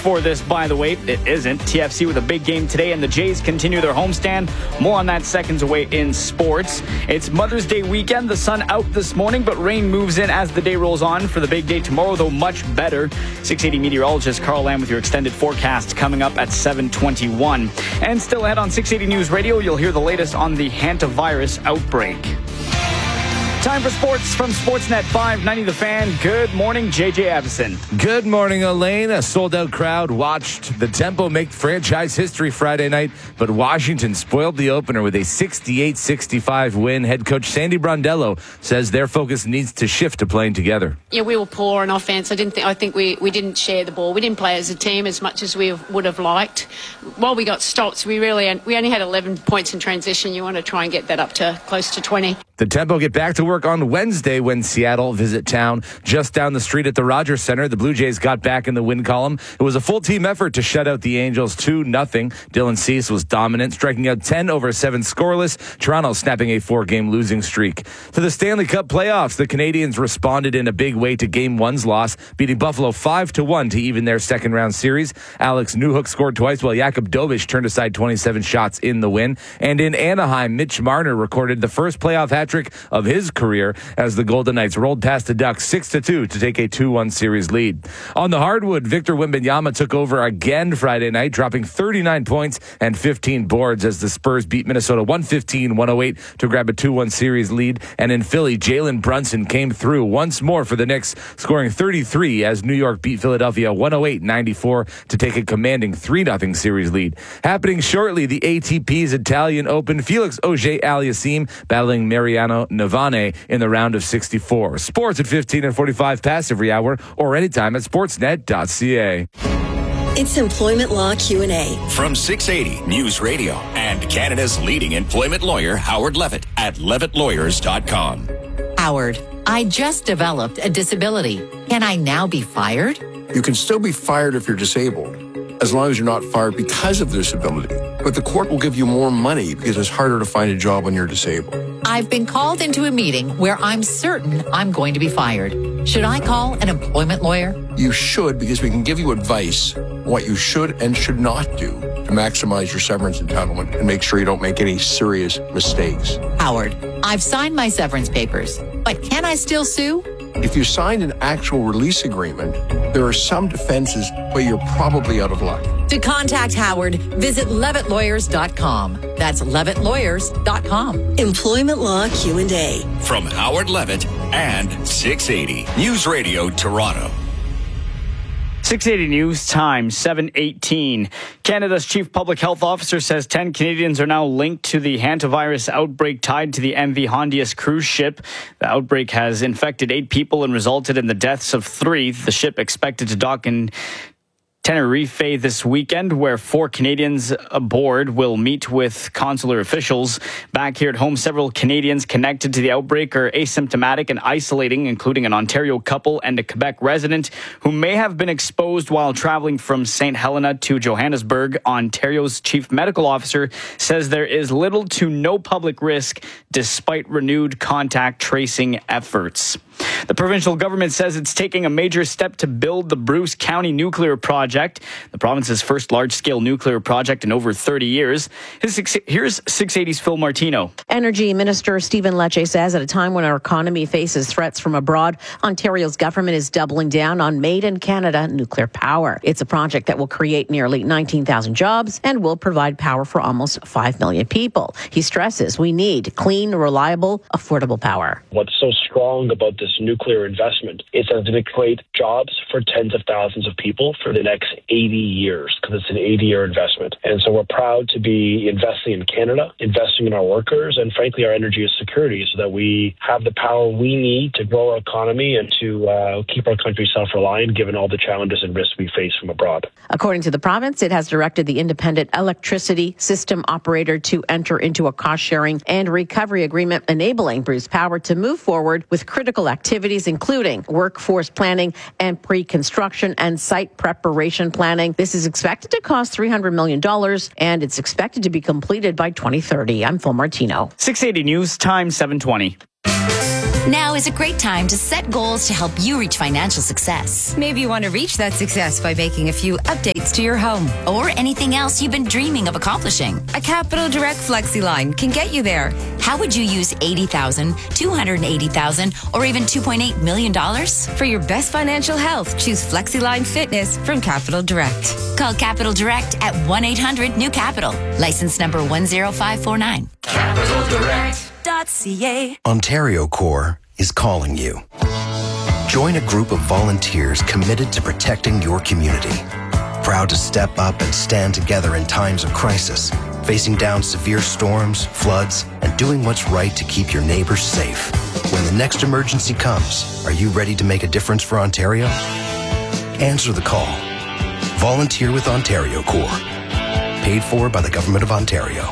for this, by the way. It isn't. TFC with a big game today, and the Jays continue their homestand. More on that seconds away in sports. It's Mother's Day weekend. The sun out this morning, but rain moves in as the day rolls on for the big day tomorrow, though much better. 680 meteorologist Carl Lamb with your extended forecast coming up at 7:21. And still ahead on 680 News Radio, you'll hear the latest on the hantavirus outbreak. Time for sports from Sportsnet 590 The Fan. Good morning, JJ Avison. Good morning, Elaine. A sold-out crowd watched the Tempo make franchise history Friday night, but Washington spoiled the opener with a 68-65 win. Head coach Sandy Brondello says their focus needs to shift to playing together. Yeah, we were poor on offense. I think we didn't share the ball. We didn't play as a team as much as we would have liked. While we got stops, we only had 11 points in transition. You want to try and get that up to close to 20. The Tempo get back to work on Wednesday when Seattle visit town. Just down the street at the Rogers Center, the Blue Jays got back in the win column. It was a full team effort to shut out the Angels 2-0. Dylan Cease was dominant, striking out 10 over 7 scoreless. Toronto snapping a 4-game losing streak. To the Stanley Cup playoffs, the Canadiens responded in a big way to Game 1's loss, beating Buffalo 5-1 to even their second-round series. Alex Newhook scored twice, while Jakub Dobeš turned aside 27 shots in the win. And in Anaheim, Mitch Marner recorded the first playoff hat-trick of his career as the Golden Knights rolled past the Ducks 6-2 to take a 2-1 series lead. On the hardwood, Victor Wembanyama took over again Friday night, dropping 39 points and 15 boards as the Spurs beat Minnesota 115-108 to grab a 2-1 series lead. And in Philly, Jalen Brunson came through once more for the Knicks, scoring 33 as New York beat Philadelphia 108-94 to take a commanding 3-0 series lead. Happening shortly, the ATP's Italian Open, Felix Auger-Aliassime battling Mariano Navane in the round of 64. Sports at 15 and 45 past every hour or anytime at sportsnet.ca. It's Employment Law Q&A. From 680 News Radio and Canada's leading employment lawyer, Howard Levitt at levittlawyers.com. Howard, I just developed a disability. Can I now be fired? You can still be fired if you're disabled, as long as you're not fired because of disability. But the court will give you more money because it's harder to find a job when you're disabled. I've been called into a meeting where I'm certain I'm going to be fired. Should I call an employment lawyer? You should, because we can give you advice on what you should and should not do to maximize your severance entitlement and make sure you don't make any serious mistakes. Howard, I've signed my severance papers, but can I still sue? If you signed an actual release agreement, there are some defenses, but you're probably out of luck. To contact Howard, visit levittlawyers.com. That's levittlawyers.com. Employment Law Q&A. From Howard Levitt and 680 News Radio Toronto. 680 News Time, 7:18. Canada's chief public health officer says 10 Canadians are now linked to the hantavirus outbreak tied to the MV Hondius cruise ship. The outbreak has infected 8 people and resulted in the deaths of 3. The ship expected to dock in Tenerife this weekend, where 4 Canadians aboard will meet with consular officials. Back here at home, several Canadians connected to the outbreak are asymptomatic and isolating, including an Ontario couple and a Quebec resident who may have been exposed while traveling from St. Helena to Johannesburg. Ontario's chief medical officer says there is little to no public risk despite renewed contact tracing efforts. The provincial government says it's taking a major step to build the Bruce County nuclear project, the province's first large-scale nuclear project in over 30 years. Here's 680's Phil Martino. Energy Minister Stephen Lecce says at a time when our economy faces threats from abroad, Ontario's government is doubling down on made-in-Canada nuclear power. It's a project that will create nearly 19,000 jobs and will provide power for almost 5 million people. He stresses we need clean, reliable, affordable power. What's so strong about this nuclear investment is that it's going to create jobs for tens of thousands of people for the next 80 years, because it's an 80-year investment. And so we're proud to be investing in Canada, investing in our workers, and frankly, our energy security, so that we have the power we need to grow our economy and to keep our country self-reliant, given all the challenges and risks we face from abroad. According to the province, it has directed the independent electricity system operator to enter into a cost-sharing and recovery agreement enabling Bruce Power to move forward with critical activities, including workforce planning and pre-construction and site preparation planning. This is expected to cost $300 million, and it's expected to be completed by 2030. I'm Phil Martino. 680 News Time, 7:20. Now is a great time to set goals to help you reach financial success. Maybe you want to reach that success by making a few updates to your home. Or anything else you've been dreaming of accomplishing. A Capital Direct FlexiLine can get you there. How would you use $80,000, $280,000, or even $2.8 million? For your best financial health, choose FlexiLine Fitness from Capital Direct. Call Capital Direct at 1-800-NEW-CAPITAL. License number 10549. CapitalDirect.ca. Ontario Corps is calling you. Join a group of volunteers committed to protecting your community. Proud to step up and stand together in times of crisis, facing down severe storms, floods, and doing what's right to keep your neighbors safe. When the next emergency comes, are you ready to make a difference for Ontario? Answer the call. Volunteer with Ontario Corps. Paid for by the Government of Ontario.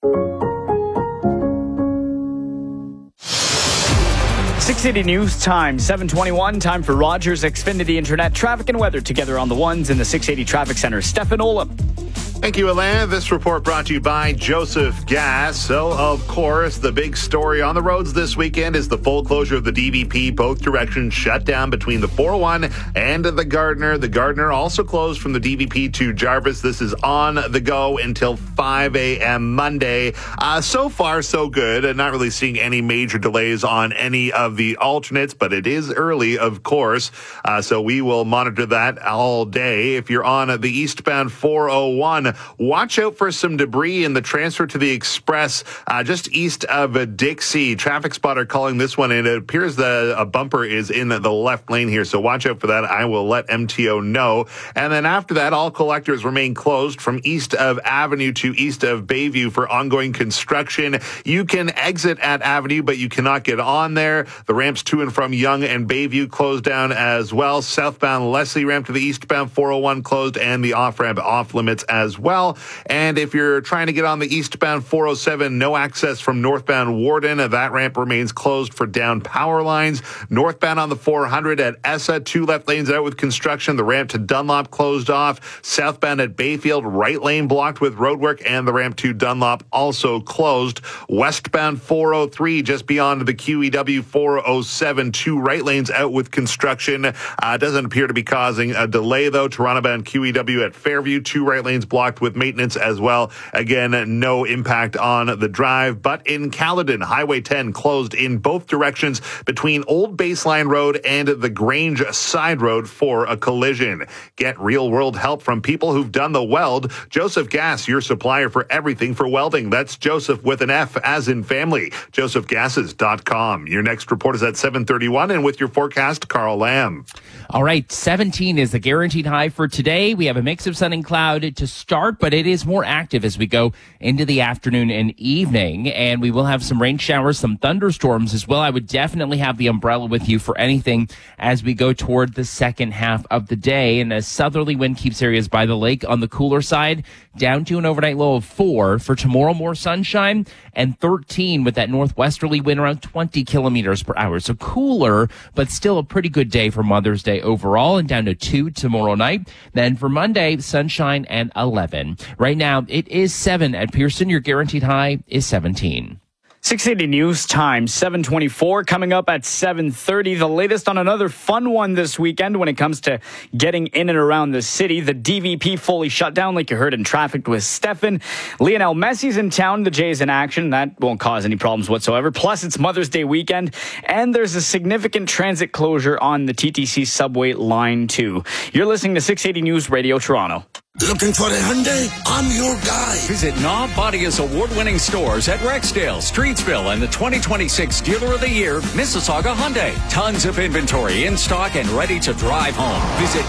.680 News Time, 7:21. Time for Rogers Xfinity Internet traffic and weather together on the ones in the 680 Traffic Center. Stefan Olam. Thank you, Alain. This report brought to you by Joseph Gas. So, of course, the big story on the roads this weekend is the full closure of the DVP. Both directions shut down between the 401 and the Gardiner. The Gardiner also closed from the DVP to Jarvis. This is on the go until 5 a.m. Monday. So far, so good. Not really seeing any major delays on any of the alternates, but it is early, of course. So we will monitor that all day. If you're on the eastbound 401, watch out for some debris in the transfer to the Express just east of Dixie. Traffic spotter calling this one in. It appears that a bumper is in the left lane here, so watch out for that. I will let MTO know. And then after that, all collectors remain closed from east of Avenue to east of Bayview for ongoing construction. You can exit at Avenue, but you cannot get on there. The ramps to and from Yonge and Bayview closed down as well. Southbound Leslie ramp to the eastbound 401 closed, and the off-ramp off limits as well. And if you're trying to get on the eastbound 407, no access from northbound Warden. That ramp remains closed for down power lines. Northbound on the 400 at Essa, 2 left lanes out with construction. The ramp to Dunlop closed off. Southbound at Bayfield, right lane blocked with roadwork, and the ramp to Dunlop also closed. Westbound 403 just beyond the QEW 407, 2 right lanes out with construction. Doesn't appear to be causing a delay though. Toronto-bound QEW at Fairview, 2 right lanes blocked with maintenance as well. Again, no impact on the drive. But in Caledon, Highway 10 closed in both directions between Old Baseline Road and the Grange Side Road for a collision. Get real-world help from people who've done the weld. Joseph Gas, your supplier for everything for welding. That's Joseph with an F as in family. JosephGasses.com. Your next report is at 7:31, and with your forecast, Carl Lamb. All right, 17 is the guaranteed high for today. We have a mix of sun and cloud to start, but it is more active as we go into the afternoon and evening, and we will have some rain showers, some thunderstorms as well. I would definitely have the umbrella with you for anything as we go toward the second half of the day, and a southerly wind keeps areas by the lake on the cooler side down to an overnight low of 4. For tomorrow, more sunshine, and 13 with that northwesterly wind around 20 kilometers per hour. So cooler, but still a pretty good day for Mother's Day overall, and down to 2 tomorrow night. Then for Monday, sunshine and 11. Right now, it is 7 at Pearson. Your guaranteed high is 17. 680 News Time, 7:24. Coming up at 7:30, the latest on another fun one this weekend when it comes to getting in and around the city. The DVP fully shut down, like you heard in Traffic with Stefan. Lionel Messi's in town. The Jays in action. That won't cause any problems whatsoever. Plus, it's Mother's Day weekend, and there's a significant transit closure on the TTC subway line 2. You're listening to 680 News Radio Toronto. Looking for a Hyundai? I'm your guy. Visit Knob Bodia's award-winning stores at Rexdale, Streetsville, and the 2026 Dealer of the Year, Mississauga Hyundai. Tons of inventory in stock and ready to drive home. Visit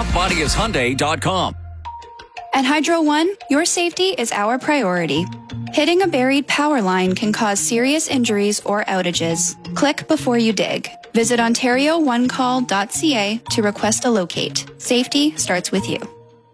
knobbodiashyundai.com. At Hydro One, your safety is our priority. Hitting a buried power line can cause serious injuries or outages. Click before you dig. Visit OntarioOneCall.ca to request a locate. Safety starts with you.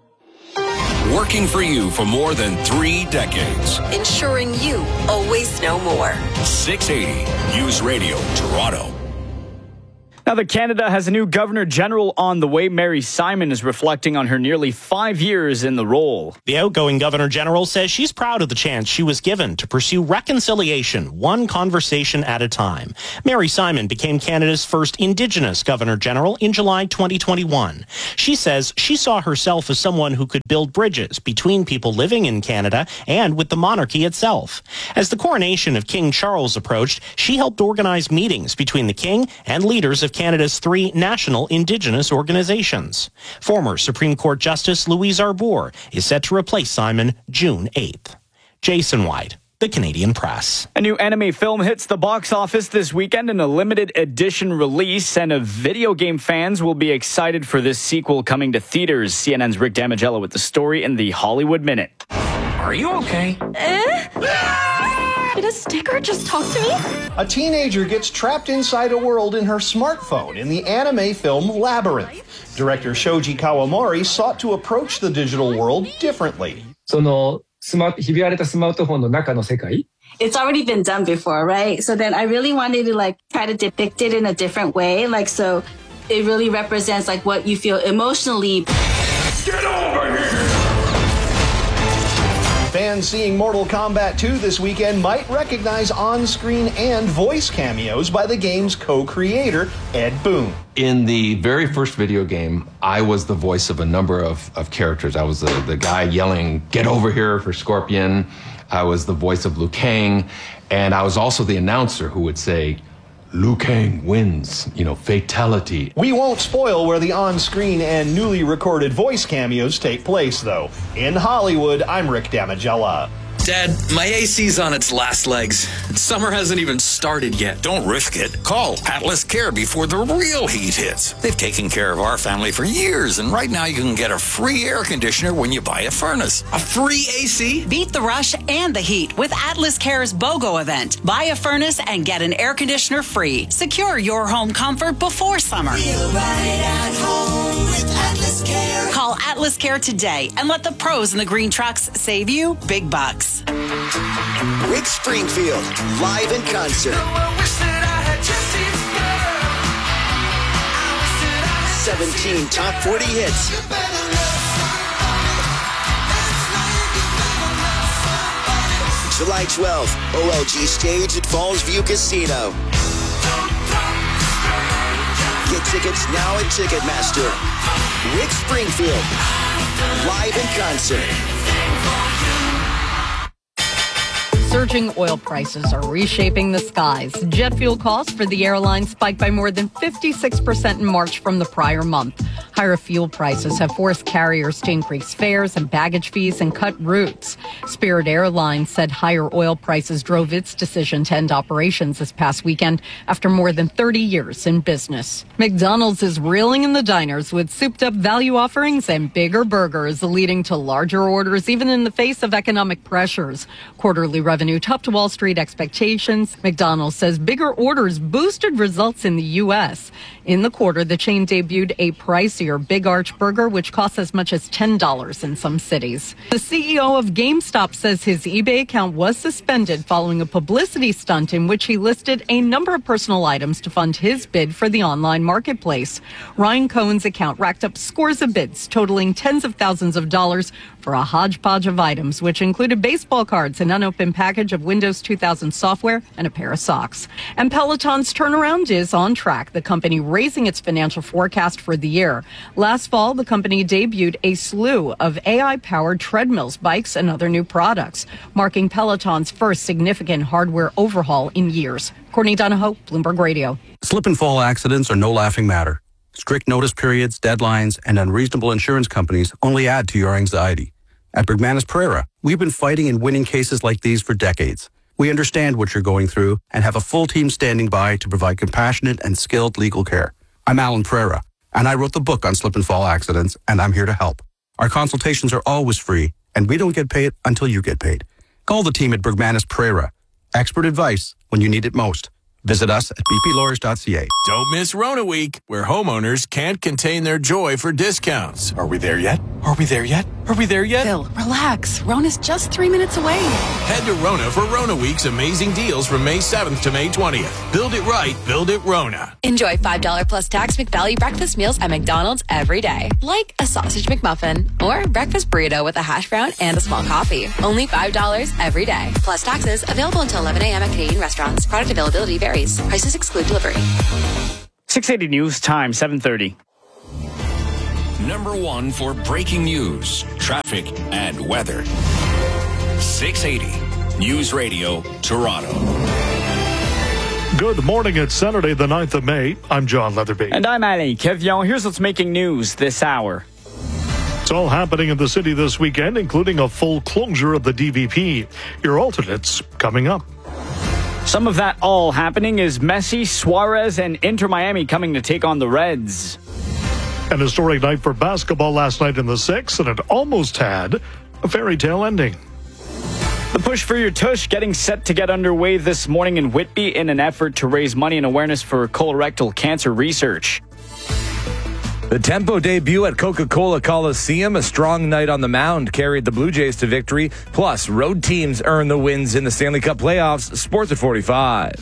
Working for you for more than 3 decades. Ensuring you always know more. 680 News Radio Toronto. Now that Canada has a new Governor General on the way, Mary Simon is reflecting on her nearly 5 years in the role. The outgoing Governor General says she's proud of the chance she was given to pursue reconciliation, one conversation at a time. Mary Simon became Canada's first Indigenous Governor General in July 2021. She says she saw herself as someone who could build bridges between people living in Canada and with the monarchy itself. As the coronation of King Charles approached, she helped organize meetings between the King and leaders of Canada's 3 national Indigenous organizations. Former Supreme Court Justice Louise Arbour is set to replace Simon June 8th. Jason White, The Canadian Press. A new anime film hits the box office this weekend in a limited edition release, and video game fans will be excited for this sequel coming to theaters. CNN's Rick Damigella with the story in the Hollywood Minute. Are you okay? Did a sticker just talk to me? A teenager gets trapped inside a world in her smartphone in the anime film Labyrinth. Director Shoji Kawamori sought to approach the digital world differently. It's already been done before, right? So then I really wanted to try to depict it in a different way. So it really represents what you feel emotionally. Get over here! Fans seeing Mortal Kombat 2 this weekend might recognize on-screen and voice cameos by the game's co-creator, Ed Boon. In the very first video game, I was the voice of a number of characters. I was the guy yelling, "Get over here," for Scorpion. I was the voice of Liu Kang. And I was also the announcer who would say, "Liu Kang wins, fatality." We won't spoil where the on-screen and newly recorded voice cameos take place, though. In Hollywood, I'm Rick Damigella. Dad, my AC's on its last legs. Summer hasn't even started yet. Don't risk it. Call Atlas Care before the real heat hits. They've taken care of our family for years, and right now you can get a free air conditioner when you buy a furnace. A free AC? Beat the rush and the heat with Atlas Care's BOGO event. Buy a furnace and get an air conditioner free. Secure your home comfort before summer. Feel right at home with Atlas Care. Call Atlas Care today and let the pros in the green trucks save you big bucks. Rick Springfield, live in concert. 17 top 40 hits. July 12th, OLG stage at Falls View Casino. Get tickets now at Ticketmaster. Rick Springfield, live in concert. Surging oil prices are reshaping the skies. Jet fuel costs for the airline spiked by more than 56% in March from the prior month. Higher fuel prices have forced carriers to increase fares and baggage fees and cut routes. Spirit Airlines said higher oil prices drove its decision to end operations this past weekend after more than 30 years in business. McDonald's is reeling in the diners with souped-up value offerings and bigger burgers, leading to larger orders even in the face of economic pressures. Quarterly revenue topped Wall Street expectations. McDonald's says bigger orders boosted results in the U.S. In the quarter, the chain debuted a pricier Big Arch burger, which costs as much as $10 in some cities. The CEO of GameStop says his eBay account was suspended following a publicity stunt in which he listed a number of personal items to fund his bid for the online marketplace. Ryan Cohen's account racked up scores of bids, totaling tens of thousands of dollars for a hodgepodge of items, which included baseball cards, an unopened package of Windows 2000 software, and a pair of socks. And Peloton's turnaround is on track, the company raising its financial forecast for the year. Last fall, the company debuted a slew of AI-powered treadmills, bikes, and other new products, marking Peloton's first significant hardware overhaul in years. Courtney Donahoe, Bloomberg Radio. Slip and fall accidents are no laughing matter. Strict notice periods, deadlines, and unreasonable insurance companies only add to your anxiety. At Bergmanis Pereira, we've been fighting and winning cases like these for decades. We understand what you're going through and have a full team standing by to provide compassionate and skilled legal care. I'm Alan Pereira, and I wrote the book on slip and fall accidents, and I'm here to help. Our consultations are always free, and we don't get paid until you get paid. Call the team at Bergmanis Pereira. Expert advice when you need it most. Visit us at bplawyers.ca. Don't miss Rona Week, where homeowners can't contain their joy for discounts. Are we there yet? Are we there yet? Are we there yet? Phil, relax. Rona's just 3 minutes away. Head to Rona for Rona Week's amazing deals from May 7th to May 20th. Build it right, build it Rona. Enjoy $5 plus tax McValue breakfast meals at McDonald's every day. Like a sausage McMuffin or breakfast burrito with a hash brown and a small coffee. Only $5 every day. Plus taxes. Available until 11 a.m. at Canadian restaurants. Product availability varies. Prices exclude delivery. 680 News Time, 7:30. Number one for breaking news, traffic, and weather. 680 News Radio, Toronto. Good morning. It's Saturday, the 9th of May. I'm John Leatherby. And I'm Ali Kevion. Here's what's making news this hour. It's all happening in the city this weekend, including a full closure of the DVP. Your alternates coming up. Some of that all happening is Messi, Suarez, and Inter Miami coming to take on the Reds. An historic night for basketball last night in the Six, and it almost had a fairy tale ending. The Push for Your Tush getting set to get underway this morning in Whitby in an effort to raise money and awareness for colorectal cancer research. The Tempo debut at Coca-Cola Coliseum, a strong night on the mound, carried the Blue Jays to victory. Plus, road teams earn the wins in the Stanley Cup playoffs. Sports at 45.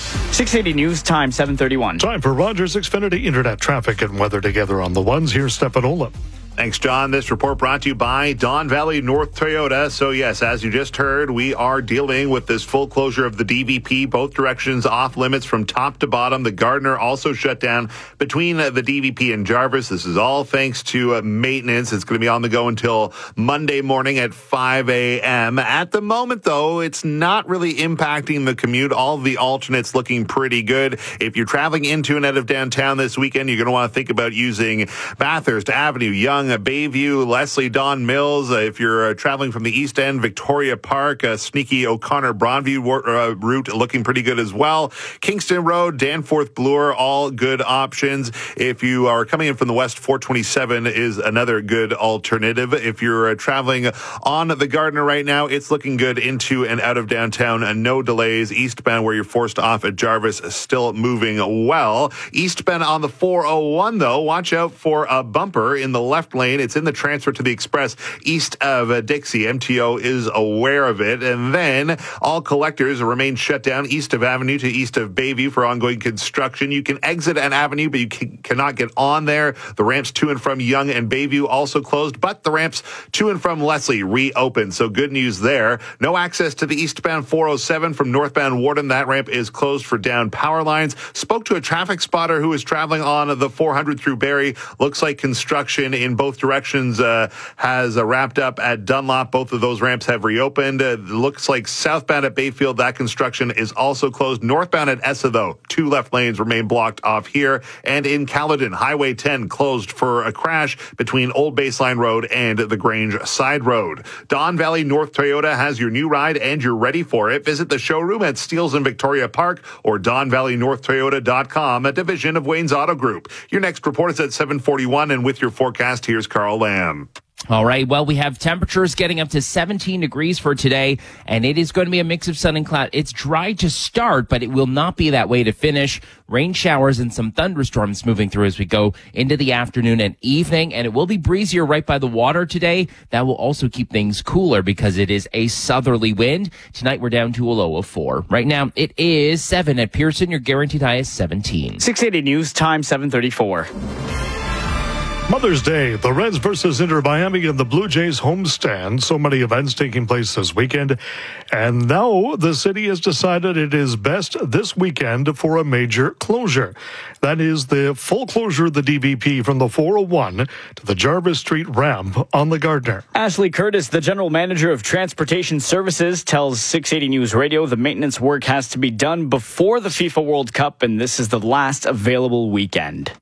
680 News Time, 7:31. Time for Rogers Xfinity Internet traffic and weather together on the ones. Here's Stefanola. Thanks, John. This report brought to you by Don Valley North Toyota. So, yes, as you just heard, we are dealing with this full closure of the DVP, both directions off limits from top to bottom. The Gardner also shut down between the DVP and Jarvis. This is all thanks to maintenance. It's going to be on the go until Monday morning at 5 a.m. At the moment, though, it's not really impacting the commute. All of the alternates looking pretty good. If you're traveling into and out of downtown this weekend, you're going to want to think about using Bathurst Avenue, Yonge, Bayview, Leslie, Don Mills. If you're traveling from the East End, Victoria Park, sneaky O'Connor Broadview route looking pretty good as well. Kingston Road, Danforth Bloor, all good options. If you are coming in from the west, 427 is another good alternative. If you're traveling on the Gardner right now, it's looking good into and out of downtown. No delays. Eastbound where you're forced off at Jarvis, still moving well. Eastbound on the 401, though, watch out for a bumper in the left lane. It's in the transfer to the Express east of Dixie. MTO is aware of it. And then all collectors remain shut down east of Avenue to east of Bayview for ongoing construction. You can exit an avenue, but you cannot get on there. The ramps to and from Yonge and Bayview also closed, but the ramps to and from Leslie reopened. So good news there. No access to the eastbound 407 from northbound Warden. That ramp is closed for down power lines. Spoke to a traffic spotter who is traveling on the 400 through Barrie. Looks like construction in both directions has wrapped up at Dunlop. Both of those ramps have reopened. Looks like southbound at Bayfield, that construction is also closed. Northbound at Essa, though, 2 left lanes remain blocked off here. And in Caledon, Highway 10 closed for a crash between Old Baseline Road and the Grange Side Road. Don Valley North Toyota has your new ride and you're ready for it. Visit the showroom at Steeles in Victoria Park or DonValleyNorthToyota.com, a division of Wayne's Auto Group. Your next report is at 7:41, and with your forecast, here's Carl Lamb. All right. Well, we have temperatures getting up to 17 degrees for today, and it is going to be a mix of sun and cloud. It's dry to start, but it will not be that way to finish. Rain showers and some thunderstorms moving through as we go into the afternoon and evening, and it will be breezier right by the water today. That will also keep things cooler because it is a southerly wind. Tonight, we're down to a low of 4. Right now, it is 7 at Pearson. Your guaranteed high is 17. 680 News Time, 7:34. Mother's Day, the Reds versus Inter Miami and the Blue Jays homestand. So many events taking place this weekend. And now the city has decided it is best this weekend for a major closure. That is the full closure of the DVP from the 401 to the Jarvis Street ramp on the Gardner. Ashley Curtis, the general manager of Transportation Services, tells 680 News Radio the maintenance work has to be done before the FIFA World Cup, and this is the last available weekend.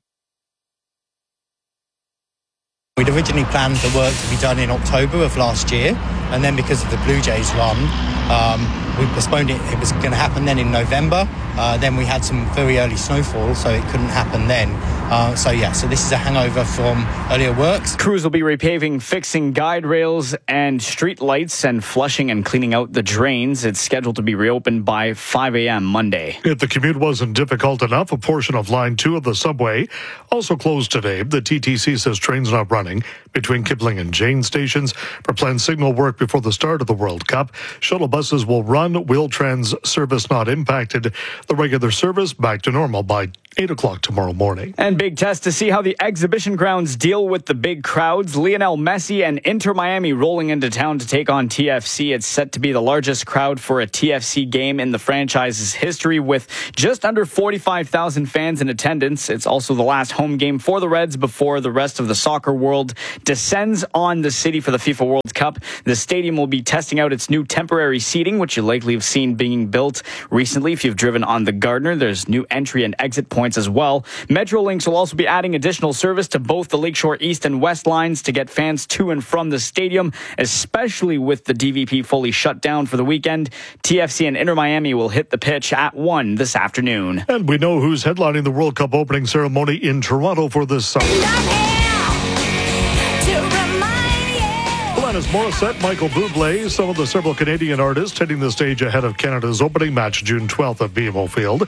We'd originally planned the work to be done in October of last year, and then because of the Blue Jays run, we postponed it. It was going to happen then in November, Then we had some very early snowfall, so it couldn't happen then. So this is a hangover from earlier works. Crews will be repaving, fixing guide rails and street lights, and flushing and cleaning out the drains. It's scheduled to be reopened by 5 a.m. Monday. If the commute wasn't difficult enough, a portion of Line 2 of the subway also closed today. The TTC says trains not running between Kipling and Jane stations for planned signal work before the start of the World Cup. Shuttle buses will run. Wheel-Trans service not impacted. The regular service back to normal by 8 o'clock tomorrow morning. And big test to see how the exhibition grounds deal with the big crowds. Lionel Messi and Inter Miami rolling into town to take on TFC. It's set to be the largest crowd for a TFC game in the franchise's history, with just under 45,000 fans in attendance. It's also the last home game for the Reds before the rest of the soccer world descends on the city for the FIFA World Cup. The stadium will be testing out its new temporary seating, which you likely have seen being built recently. If you've driven on the Gardner, there's new entry and exit points as well. Metrolinx will also be adding additional service to both the Lakeshore East and West lines to get fans to and from the stadium, especially with the DVP fully shut down for the weekend. TFC and Inter Miami will hit the pitch at 1 this afternoon. And we know who's headlining the World Cup opening ceremony in Toronto for this summer. Alanis Morissette, Michael Bublé, some of the several Canadian artists hitting the stage ahead of Canada's opening match June 12th at BMO Field.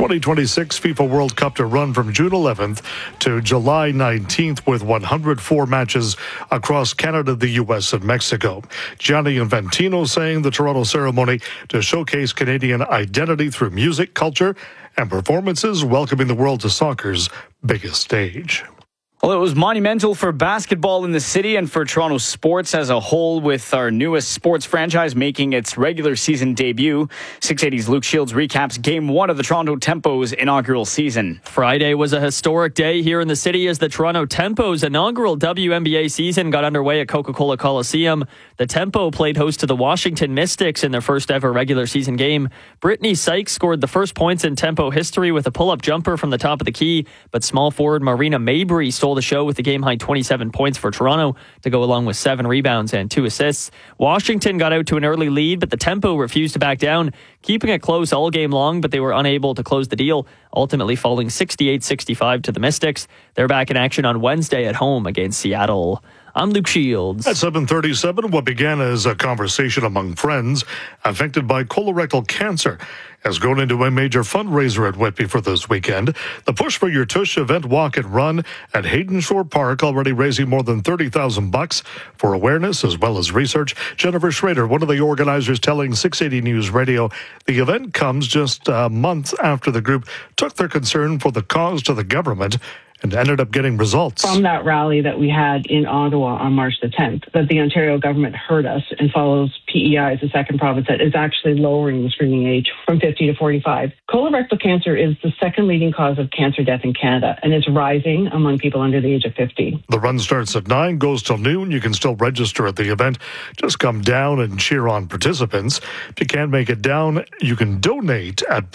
2026 FIFA World Cup to run from June 11th to July 19th with 104 matches across Canada, the U.S., and Mexico. Gianni Infantino saying the Toronto ceremony to showcase Canadian identity through music, culture, and performances, welcoming the world to soccer's biggest stage. Well, it was monumental for basketball in the city and for Toronto sports as a whole, with our newest sports franchise making its regular season debut. 680's Luke Shields recaps Game 1 of the Toronto Tempo's inaugural season. Friday was a historic day here in the city as the Toronto Tempo's inaugural WNBA season got underway at Coca-Cola Coliseum. The Tempo played host to the Washington Mystics in their first ever regular season game. Brittany Sykes scored the first points in Tempo history with a pull-up jumper from the top of the key, but small forward Marina Mabry stole the show with a game-high 27 points for Toronto to go along with 7 rebounds and 2 assists. Washington got out to an early lead, but the Tempo refused to back down, keeping it close all game long, but they were unable to close the deal, ultimately falling 68-65 to the Mystics. They're back in action on Wednesday at home against Seattle. I'm Luke Shields. At 7:37, what began as a conversation among friends affected by colorectal cancer has grown into a major fundraiser at Whitby for this weekend. The Push for Your Tush event walk and run at Hayden Shore Park already raising more than $30,000 for awareness as well as research. Jennifer Schrader, one of the organizers, telling 680 News Radio the event comes just a month after the group took their concern for the cause to the government and ended up getting results. From that rally that we had in Ottawa on March the 10th, that the Ontario government heard us and follows PEI as the second province that is actually lowering the screening age from 50 to 45. Colorectal cancer is the second leading cause of cancer death in Canada, and it's rising among people under the age of 50. The run starts at 9, goes till noon. You can still register at the event. Just come down and cheer on participants. If you can't make it down, you can donate at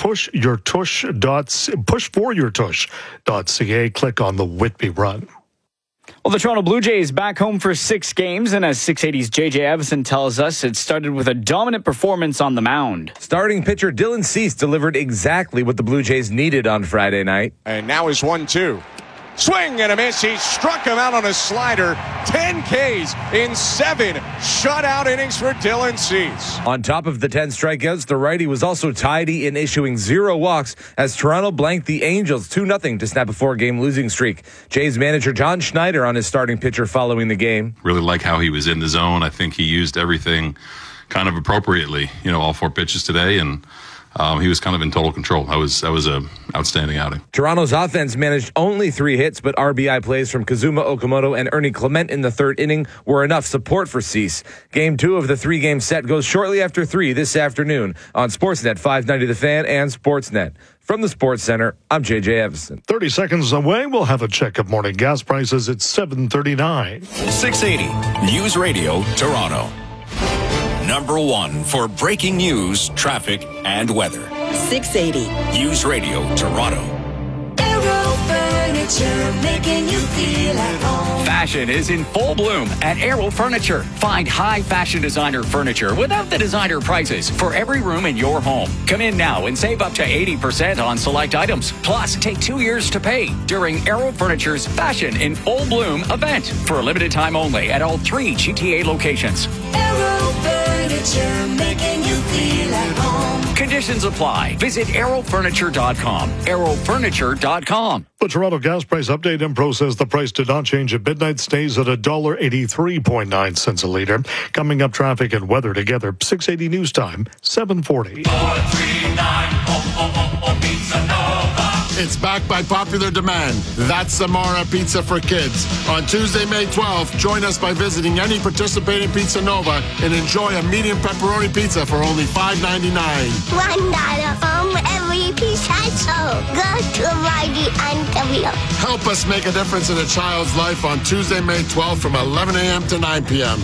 pushforyourtush.ca. Click on the Whitby Run. Well, the Toronto Blue Jays back home for 6 games, and as 680's JJ Evison tells us, it started with a dominant performance on the mound. Starting pitcher Dylan Cease delivered exactly what the Blue Jays needed on Friday night. And now is 1-2. Swing and a miss. He struck him out on a slider. 10 Ks in 7 shutout innings for Dylan Cease. On top of the 10 strikeouts, the righty was also tidy in issuing 0 walks as Toronto blanked the Angels 2-0 to snap a 4-game losing streak. Jays manager John Schneider on his starting pitcher following the game. Really like how he was in the zone. I think he used everything kind of appropriately, all 4 pitches today, and he was kind of in total control. That was a outstanding outing. Toronto's offense managed only 3 hits, but RBI plays from Kazuma Okamoto and Ernie Clement in the 3rd inning were enough support for Cease. Game 2 of the 3-game set goes shortly after 3 this afternoon on Sportsnet 590 The Fan and Sportsnet. From the Sports Center, I'm JJ Evison. 30 seconds away, we'll have a check of morning gas prices at 7:39. 680 News Radio Toronto. Number 1 for breaking news, traffic, and weather. 680 News Radio Toronto. Aero Furniture. Furniture, making you feel at home. Fashion is in full bloom at Arrow Furniture. Find high fashion designer furniture without the designer prices for every room in your home. Come in now and save up to 80% on select items. Plus, take 2 years to pay during Arrow Furniture's Fashion in Full Bloom event for a limited time only at all 3 GTA locations. Arrow Furniture, making you feel at home. Conditions apply. Visit arrowfurniture.com. arrowfurniture.com. The Toronto gas price update. Impro says the price did not change at midnight, stays at $1.83.9 a liter. Coming up, traffic and weather together. 680 News Time, 740. 439 Pizza Nova. It's back by popular demand. That's Samara Pizza for Kids. On Tuesday, May 12th, join us by visiting any participating Pizza Nova and enjoy a medium pepperoni pizza for only $5.99. $1 from every pizza, so go to Mighty Ontario. Help us make a difference in a child's life on Tuesday, May 12th from 11 a.m. to 9 p.m.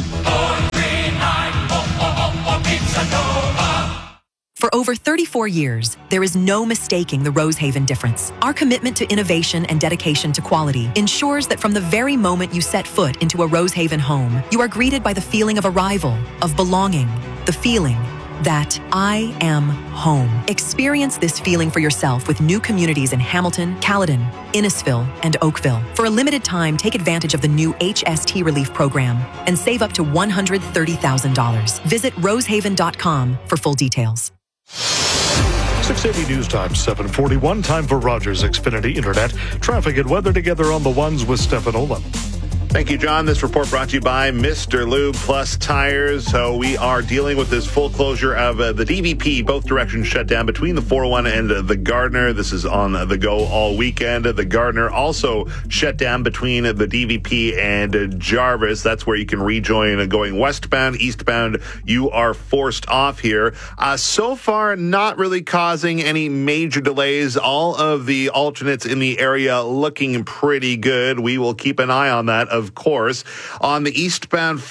439 Pizza Nova. For over 34 years, there is no mistaking the Rosehaven difference. Our commitment to innovation and dedication to quality ensures that from the very moment you set foot into a Rosehaven home, you are greeted by the feeling of arrival, of belonging, the feeling that I am home. Experience this feeling for yourself with new communities in Hamilton, Caledon, Innisfil, and Oakville. For a limited time, take advantage of the new HST Relief Program and save up to $130,000. Visit rosehaven.com for full details. 680 News Time, 741. Time for Rogers Xfinity Internet. Traffic and weather together on the ones with Stefan Olin. Thank you, John. This report brought to you by Mr. Lube Plus Tires. So we are dealing with this full closure of the DVP, both directions shut down between the 401 and the Gardner. This is on the go all weekend. The Gardner also shut down between the DVP and Jarvis. That's where you can rejoin going westbound, eastbound. You are forced off here. So far, not really causing any major delays. All of the alternates in the area looking pretty good. We will keep an eye on that, of course. On the eastbound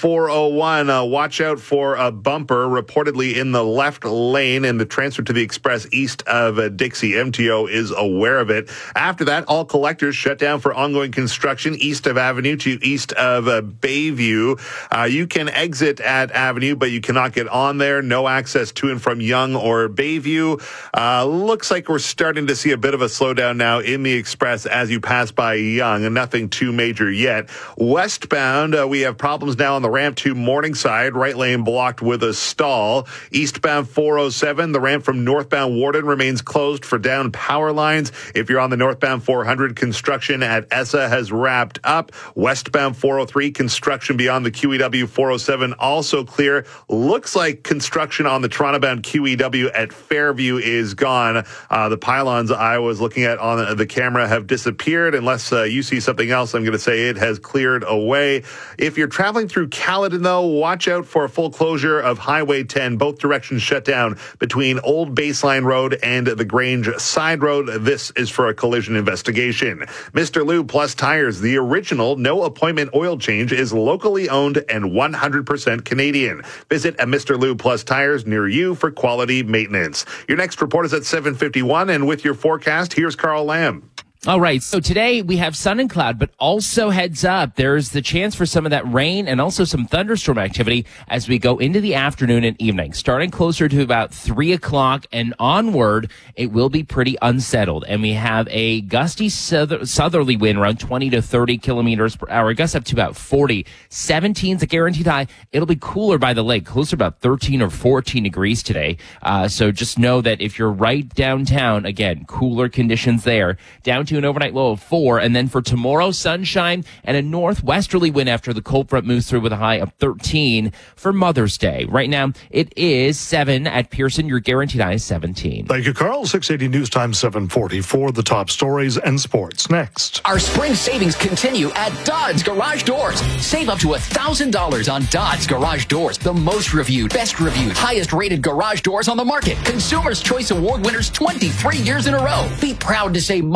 401, watch out for a bumper reportedly in the left lane in the transfer to the express east of Dixie. MTO is aware of it. After that, all collectors shut down for ongoing construction east of Avenue to east of Bayview. You can exit at Avenue, but you cannot get on there. No access to and from Yonge or Bayview. Looks like we're starting to see a bit of a slowdown now in the express as you pass by Yonge, and nothing too major yet. Westbound, we have problems now on the ramp to Morningside, right lane blocked with a stall. Eastbound 407, the ramp from northbound Warden remains closed for down power lines. If you're on the northbound 400, construction at ESSA has wrapped up. Westbound 403, construction beyond the QEW 407 also clear. Looks like construction on the Toronto-bound QEW at Fairview is gone. The pylons I was looking at on the camera have disappeared. Unless you see something else, I'm going to say it has cleared away. If you're traveling through Caledon, though, watch out for a full closure of Highway 10. Both directions shut down between Old Baseline Road and the Grange Side Road. This is for a collision investigation. Mr. Lube Plus Tires, the original no appointment oil change, is locally owned and 100% Canadian. Visit a Mr. Lube Plus Tires near you for quality maintenance. Your next report is at 7:51, and with your forecast, here's Carl Lamb. All right, so today we have sun and cloud, but also heads up, there's the chance for some of that rain and also some thunderstorm activity as we go into the afternoon and evening. Starting closer to about 3 o'clock and onward, it will be pretty unsettled. And we have a gusty southerly wind around 20 to 30 kilometers per hour, gusts up to about 40. 17's a guaranteed high. It'll be cooler by the lake, closer to about 13 or 14 degrees today. So just know that if you're right downtown, again, cooler conditions there. Down to an overnight low of 4, and then for tomorrow, sunshine and a northwesterly wind after the cold front moves through with a high of 13 for Mother's Day. Right now, it is 7 at Pearson. Your guaranteed high is 17. Thank you, Carl. 680 News Time, 744. The top stories and sports next. Our spring savings continue at Dodd's Garage Doors. Save up to $1,000 on Dodd's Garage Doors, the most reviewed, best reviewed, highest rated garage doors on the market. Consumers' Choice Award winners 23 years in a row. Be proud to say My Garage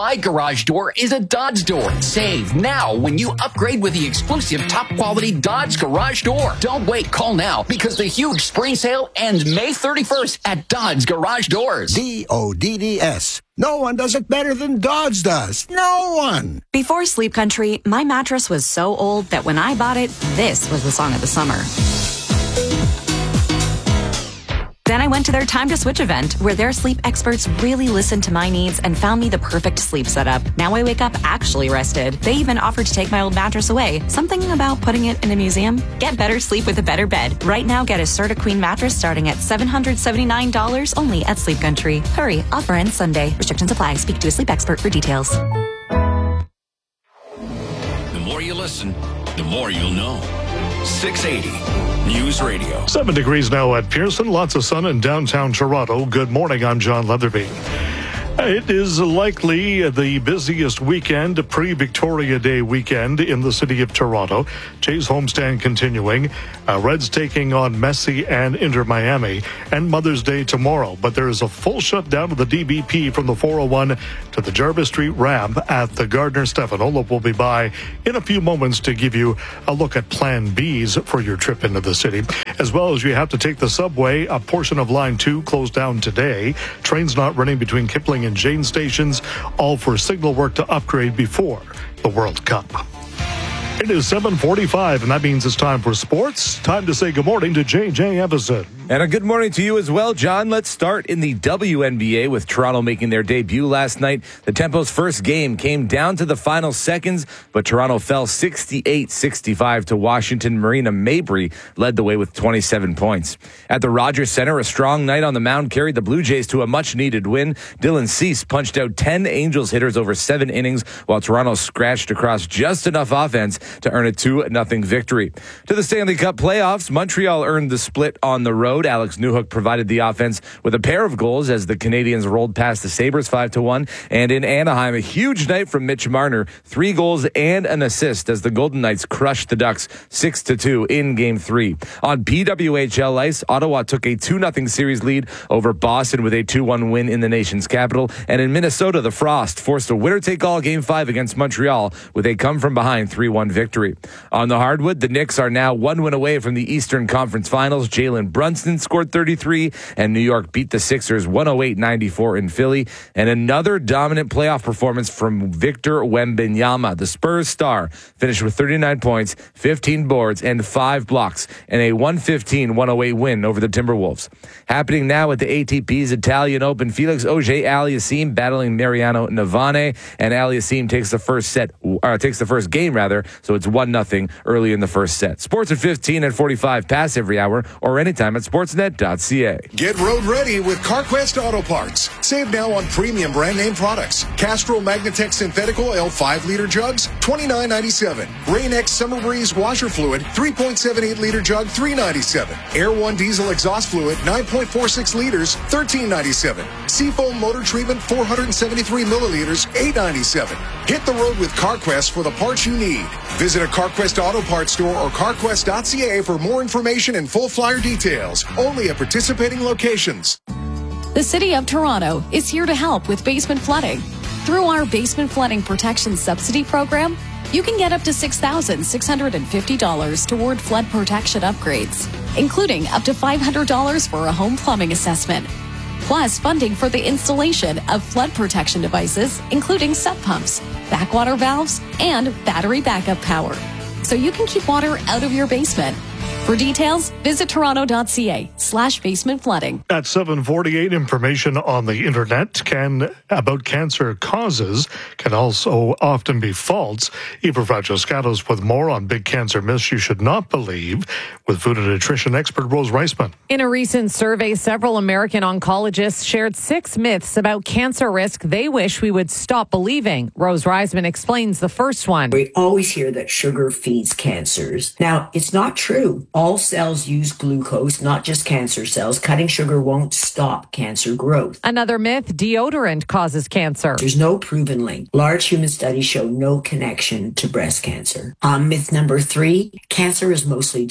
garage door is a Dodge door. Save now when you upgrade with the exclusive top-quality Dodge garage door. Don't wait. Call now because the huge spring sale ends May 31st at Dodge Garage Doors. DODDS. No one does it better than Dodge does. No one. Before Sleep Country, my mattress was so old that when I bought it, this was the song of the summer. Then I went to their Time to Switch event, where their sleep experts really listened to my needs and found me the perfect sleep setup. Now I wake up actually rested. They even offered to take my old mattress away. Something about putting it in a museum? Get better sleep with a better bed. Right now, get a Serta Queen mattress starting at $779 only at Sleep Country. Hurry, offer ends Sunday. Restrictions apply. Speak to a sleep expert for details. The more you listen, the more you'll know. 680 News Radio. 7 degrees now at Pearson. Lots of sun in downtown Toronto. Good morning. I'm John Leatherby. It is likely the busiest weekend, pre-Victoria Day weekend in the city of Toronto. Jays homestand continuing. Reds taking on Messi and Inter Miami, and Mother's Day tomorrow. But there is a full shutdown of the DBP from the 401 to the Jarvis Street ramp at the Gardner Stephanolov will be by in a few moments to give you a look at Plan Bs for your trip into the city. As well as you have to take the subway, a portion of Line 2 closed down today. Trains not running between Kipling and Jane stations, all for signal work to upgrade before the World Cup. It is 7:45, and that means it's time for sports. Time to say good morning to J.J. Everson. And a good morning to you as well, John. Let's start in the WNBA with Toronto making their debut last night. The Tempo's first game came down to the final seconds, but Toronto fell 68-65 to Washington. Marina Mabry led the way with 27 points. At the Rogers Center, a strong night on the mound carried the Blue Jays to a much-needed win. Dylan Cease punched out 10 Angels hitters over 7 innings, while Toronto scratched across just enough offense to earn a 2-0 victory. To the Stanley Cup playoffs, Montreal earned the split on the road. Alex Newhook provided the offense with a pair of goals as the Canadians rolled past the Sabres 5-1. And in Anaheim, a huge night from Mitch Marner, 3 goals and an assist as the Golden Knights crushed the Ducks 6-2 in Game 3. On PWHL ice, Ottawa took a 2-0 series lead over Boston with a 2-1 win in the nation's capital. And in Minnesota, the Frost forced a winner-take-all Game 5 against Montreal with a come-from-behind 3-1 victory. On the hardwood, the Knicks are now 1 win away from the Eastern Conference Finals. Jalen Brunson scored 33, and New York beat the Sixers 108-94 in Philly. And another dominant playoff performance from Victor Wembanyama. The Spurs star finished with 39 points, 15 boards, and 5 blocks in a 115-108 win over the Timberwolves. Happening now at the ATP's Italian Open, Felix Auger-Aliassime battling Mariano Navane, and Aliassime takes the first game, so it's 1-0 early in the first set. Sports at 15 and 45 pass every hour or anytime at sportsnet.ca. Get road ready with CarQuest Auto Parts. Save now on premium brand name products. Castrol Magnatech Synthetic Oil 5-liter jugs, $29.97. Rain-X Summer Breeze washer fluid, 3.78-liter jug, $3.97. Air One diesel exhaust fluid, 9.46 liters, $13.97. Seafoam motor treatment, 473 milliliters, $8.97. Hit the road with CarQuest for the parts you need. Visit a CarQuest Auto Parts store or carquest.ca for more information and full flyer details. Only at participating locations. The City of Toronto is here to help with basement flooding. Through our Basement Flooding Protection Subsidy Program, you can get up to $6,650 toward flood protection upgrades, including up to $500 for a home plumbing assessment, plus funding for the installation of flood protection devices, including sub pumps, backwater valves, and battery backup power, so you can keep water out of your basement. For details, visit toronto.ca/basement flooding. At 7:48, information on the internet about cancer causes can also often be false. Eva Francescatos with more on big cancer myths you should not believe with food and nutrition expert Rose Reisman. In a recent survey, several American oncologists shared 6 myths about cancer risk they wish we would stop believing. Rose Reisman explains the first one. We always hear that sugar feeds cancers. Now, it's not true. All cells use glucose, not just cancer cells. Cutting sugar won't stop cancer growth. Another myth, deodorant causes cancer. There's no proven link. Large human studies show no connection to breast cancer. Myth number 3, cancer is mostly genetic.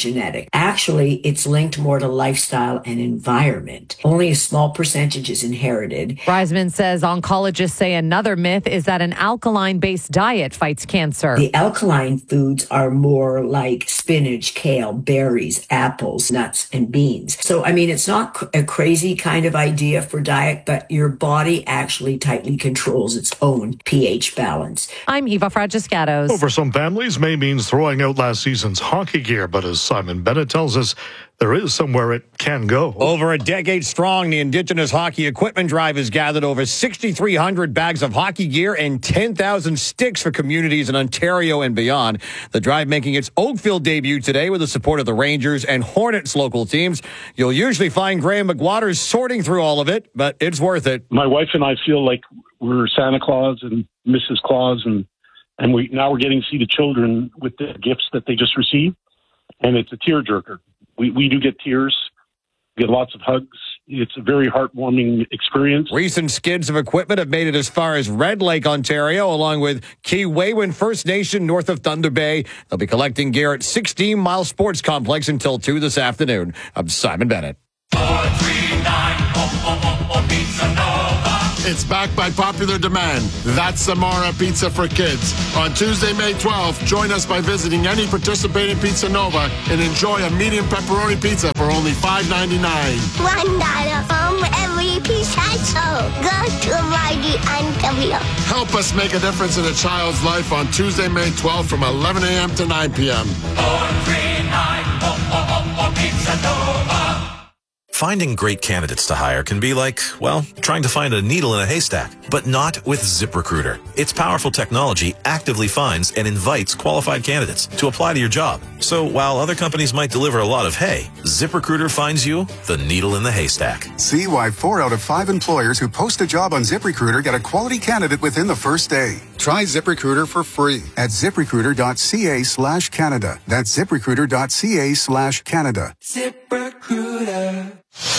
diet. Actually, it's linked more to lifestyle and environment. Only a small percentage is inherited. Reisman says oncologists say another myth is that an alkaline-based diet fights cancer. The alkaline foods are more like spinach, kale, berries, apples, nuts, and beans. So, I mean, it's not a crazy kind of idea for diet, but your body actually tightly controls its own pH balance. I'm Eva Fragiscatos. For some families, May means throwing out last season's hockey gear, but as Simon Bennett tells us, there is somewhere it can go. Over a decade strong, the Indigenous Hockey Equipment Drive has gathered over 6,300 bags of hockey gear and 10,000 sticks for communities in Ontario and beyond. The drive making its Oakville debut today with the support of the Rangers and Hornets local teams. You'll usually find Graham McWaters sorting through all of it, but it's worth it. My wife and I feel like we're Santa Claus and Mrs. Claus, and we're getting to see the children with the gifts that they just received, and it's a tearjerker. We do get tears, get lots of hugs. It's a very heartwarming experience. Recent skids of equipment have made it as far as Red Lake, Ontario, along with Keewaywin First Nation north of Thunder Bay. They'll be collecting gear at 16 Mile Sports Complex until 2 this afternoon. I'm Simon Bennett. 439 Pizza Nova. It's back by popular demand. That's Samara Pizza for Kids. On Tuesday, May 12th, join us by visiting any participating Pizza Nova and enjoy a medium pepperoni pizza for only $5.99. $1 from every piece I sold. Go to RightyNW. Help us make a difference in a child's life on Tuesday, May 12th from 11 a.m. to 9 p.m. 439 Pizza Nova. Finding great candidates to hire can be like, well, trying to find a needle in a haystack, but not with ZipRecruiter. Its powerful technology actively finds and invites qualified candidates to apply to your job. So while other companies might deliver a lot of hay, ZipRecruiter finds you the needle in the haystack. See why 4 out of 5 employers who post a job on ZipRecruiter get a quality candidate within the first day. Try ZipRecruiter for free at ZipRecruiter.ca/Canada. That's ZipRecruiter.ca/Canada. ZipRecruiter.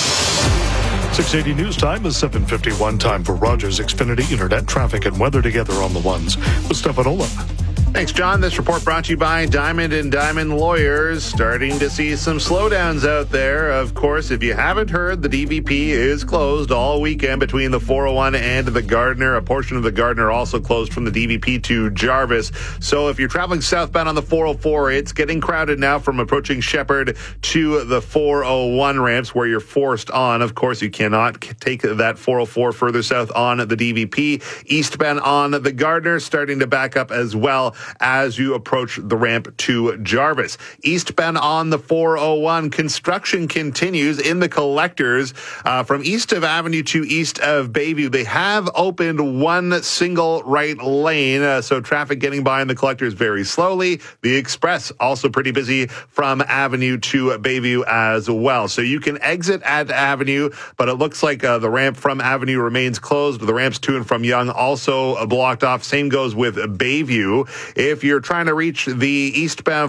680 news time is 7:51. Time for Rogers Xfinity Internet traffic and weather together on the ones with Stefanola. Thanks, John. This report brought to you by Diamond & Diamond Lawyers. Starting to see some slowdowns out there. Of course, if you haven't heard, the DVP is closed all weekend between the 401 and the Gardiner. A portion of the Gardiner also closed from the DVP to Jarvis. So if you're traveling southbound on the 404, it's getting crowded now from approaching Shepherd to the 401 ramps where you're forced on. Of course, you cannot take that 404 further south on the DVP. Eastbound on the Gardiner starting to back up as well as you approach the ramp to Jarvis. Eastbound on the 401, construction continues in the collectors from east of Avenue to east of Bayview. They have opened one single right lane, so traffic getting by in the collectors very slowly. The express also pretty busy from Avenue to Bayview as well. So you can exit at Avenue, but it looks like the ramp from Avenue remains closed. The ramps to and from Yonge also blocked off. Same goes with Bayview. If you're trying to reach the eastbound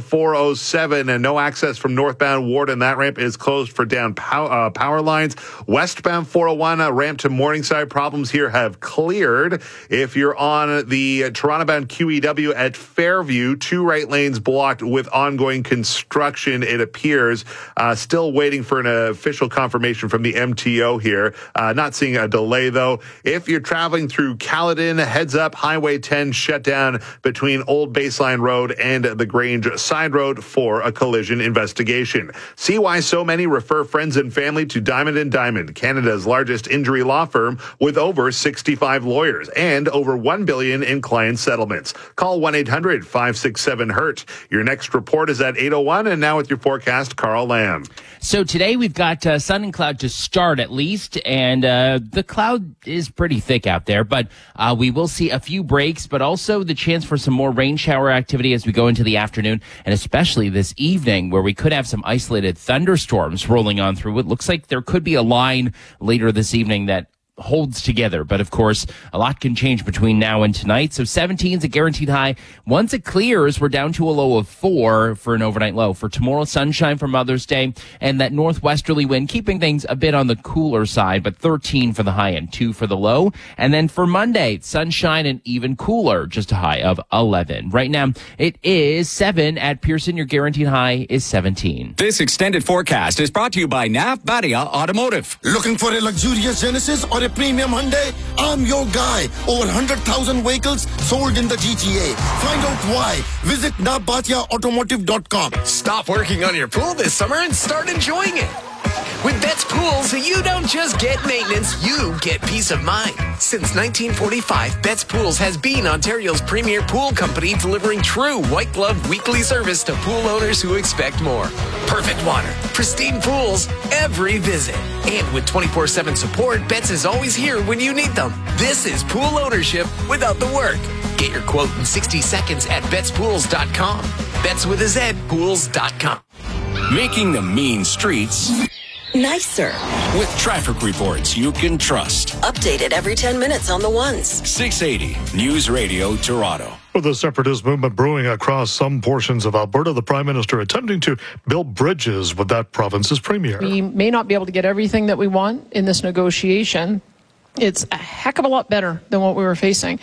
407 and no access from northbound Warden, that ramp is closed for down power lines. Westbound 401, ramp to Morningside, problems here have cleared. If you're on the Toronto-bound QEW at Fairview, 2 right lanes blocked with ongoing construction, it appears. Still waiting for an official confirmation from the MTO here. Not seeing a delay, though. If you're traveling through Caledon, heads up, Highway 10 shut down between Old Baseline Road and the Grange Side Road for a collision investigation. See why so many refer friends and family to Diamond & Diamond, Canada's largest injury law firm with over 65 lawyers and over $1 billion in client settlements. Call 1-800-567-HURT. Your next report is at 8:01, and now with your forecast, Carl Lamb. So today we've got sun and cloud to start at least, and the cloud is pretty thick out there, but we will see a few breaks, but also the chance for some more rain shower activity as we go into the afternoon, and especially this evening where we could have some isolated thunderstorms rolling on through. It looks like there could be a line later this evening that holds together. But of course, a lot can change between now and tonight. So 17 is a guaranteed high. Once it clears, we're down to a low of 4 for an overnight low. For tomorrow, sunshine for Mother's Day, and that northwesterly wind keeping things a bit on the cooler side, but 13 for the high and 2 for the low. And then for Monday, sunshine and even cooler, just a high of 11. Right now, it is 7 at Pearson. Your guaranteed high is 17. This extended forecast is brought to you by Nav Badia Automotive. Looking for a luxurious Genesis or a premium Hyundai? I'm your guy. Over 100,000 vehicles sold in the GTA. Find out why. Visit navbatiaautomotive.com. Stop working on your pool this summer and start enjoying it. With Betts Pools, you don't just get maintenance, you get peace of mind. Since 1945, Betts Pools has been Ontario's premier pool company, delivering true white-glove weekly service to pool owners who expect more. Perfect water, pristine pools, every visit. And with 24/7 support, Betts is always here when you need them. This is pool ownership without the work. Get your quote in 60 seconds at BettsPools.com. Betts with a Z, pools.com. Making the mean streets nicer. With traffic reports you can trust. Updated every 10 minutes on the ones. 680 News Radio Toronto. With the separatist movement brewing across some portions of Alberta, the Prime Minister attempting to build bridges with that province's premier. We may not be able to get everything that we want in this negotiation. It's a heck of a lot better than what we were facing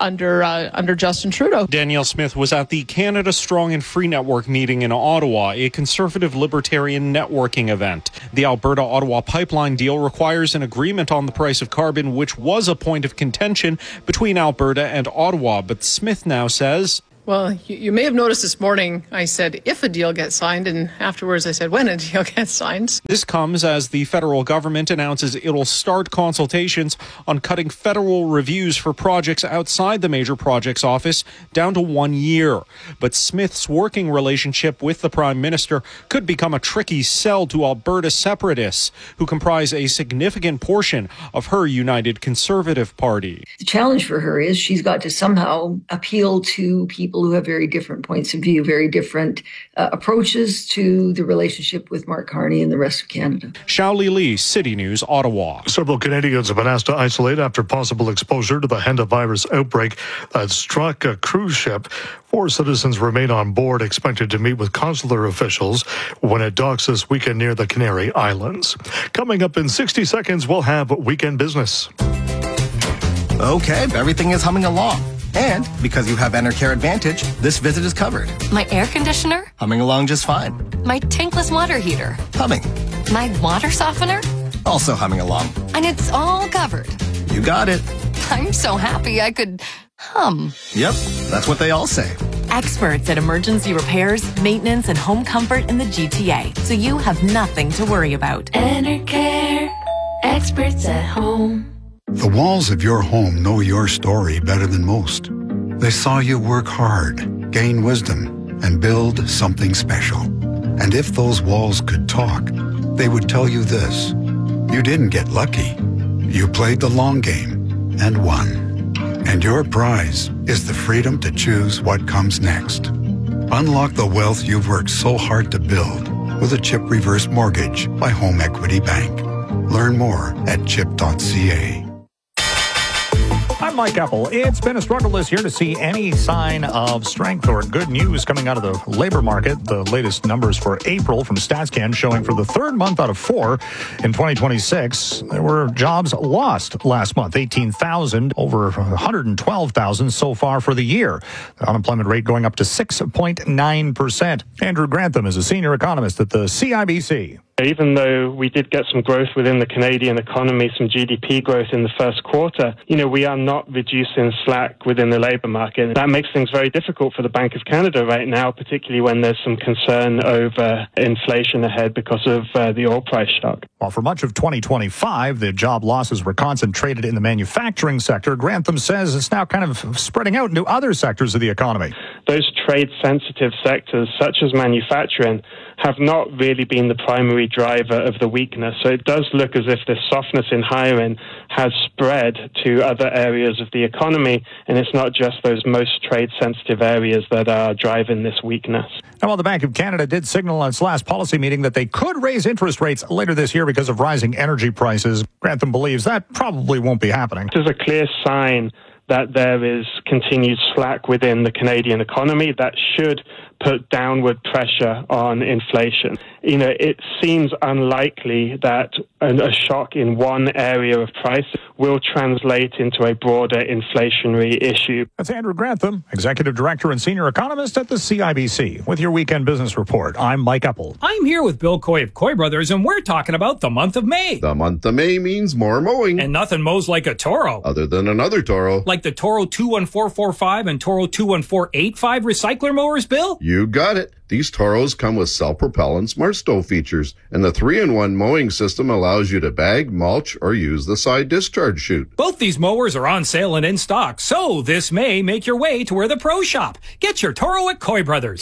under Justin Trudeau. Danielle Smith was at the Canada Strong and Free Network meeting in Ottawa, a conservative libertarian networking event. The Alberta-Ottawa pipeline deal requires an agreement on the price of carbon, which was a point of contention between Alberta and Ottawa. But Smith now says, well, you may have noticed this morning I said if a deal gets signed, and afterwards I said when a deal gets signed. This comes as the federal government announces it'll start consultations on cutting federal reviews for projects outside the major projects office down to 1 year. But Smith's working relationship with the Prime Minister could become a tricky sell to Alberta separatists, who comprise a significant portion of her United Conservative Party. The challenge for her is she's got to somehow appeal to people who have very different points of view, very different approaches to the relationship with Mark Carney and the rest of Canada. Shaoli Lee, City News, Ottawa. Several Canadians have been asked to isolate after possible exposure to the hantavirus outbreak that struck a cruise ship. 4 citizens remain on board, expected to meet with consular officials when it docks this weekend near the Canary Islands. Coming up in 60 seconds, we'll have Weekend Business. Okay, everything is humming along. And because you have Enercare Advantage, this visit is covered. My air conditioner? Humming along just fine. My tankless water heater? Humming. My water softener? Also humming along. And it's all covered. You got it. I'm so happy I could hum. Yep, that's what they all say. Experts at emergency repairs, maintenance, and home comfort in the GTA, so you have nothing to worry about. Enercare, experts at home. The walls of your home know your story better than most. They saw you work hard, gain wisdom, and build something special. And if those walls could talk, they would tell you this: you didn't get lucky. You played the long game and won. And your prize is the freedom to choose what comes next. Unlock the wealth you've worked so hard to build with a CHIP reverse mortgage by Home Equity Bank. Learn more at chip.ca. I'm Mike Apple. It's been a struggle this year to see any sign of strength or good news coming out of the labor market. The latest numbers for April from StatsCan showing for the third month out of 4 in 2026, there were jobs lost last month, 18,000, over 112,000 so far for the year. The unemployment rate going up to 6.9%. Andrew Grantham is a senior economist at the CIBC. Even though we did get some growth within the Canadian economy, some GDP growth in the first quarter, we are not reducing slack within the labour market. That makes things very difficult for the Bank of Canada right now, particularly when there's some concern over inflation ahead because of the oil price shock. While for much of 2025, the job losses were concentrated in the manufacturing sector, Grantham says it's now kind of spreading out into other sectors of the economy. Those trade-sensitive sectors, such as manufacturing, have not really been the primary driver of the weakness. So it does look as if this softness in hiring has spread to other areas areas of the economy, and it's not just those most trade-sensitive areas that are driving this weakness. Now, while the Bank of Canada did signal on its last policy meeting that they could raise interest rates later this year because of rising energy prices, Grantham believes that probably won't be happening. This is a clear sign that there is continued slack within the Canadian economy that should put downward pressure on inflation. It seems unlikely that a shock in one area of price will translate into a broader inflationary issue. That's Andrew Grantham, Executive Director and Senior Economist at the CIBC. With your Weekend Business Report, I'm Mike Epple. I'm here with Bill Coy of Coy Brothers, and we're talking about the month of May. The month of May means more mowing. And nothing mows like a Toro. Other than another Toro. Like the Toro 21445 and Toro 21485 recycler mowers, Bill? You got it. These Toros come with self-propellant smart stove features, and the 3-in-1 mowing system allows you to bag, mulch, or use the side discharge chute. Both these mowers are on sale and in stock, so this May, make your way to where the pros shop. Get your Toro at Coy Brothers.